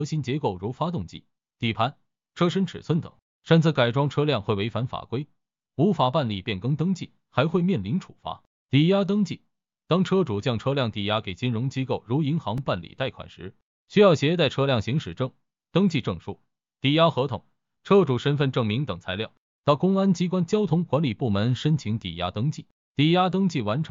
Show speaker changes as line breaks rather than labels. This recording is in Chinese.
核心结构如发动机、底盘、车身尺寸等，擅自改装车辆会违反法规，无法办理变更登记，还会面临处罚。抵押登记，当车主将车辆抵押给金融机构如银行办理贷款时，需要携带车辆行驶证、登记证书、抵押合同、车主身份证明等材料，到公安机关交通管理部门申请抵押登记。抵押登记完成